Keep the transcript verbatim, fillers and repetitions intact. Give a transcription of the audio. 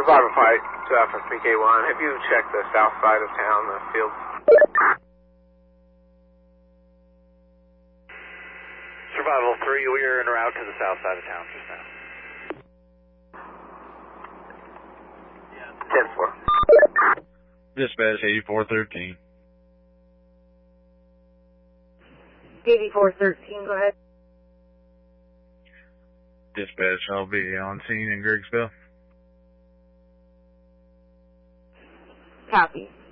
Survivor fight uh, from P K one. Have you checked the south side of town, the field? Survival three, we are en route to the south side of town just now. ten four. Dispatch eighty-four thirteen. eighty-four thirteen, go ahead. Dispatch, I'll be on scene in Griggsville. Copy.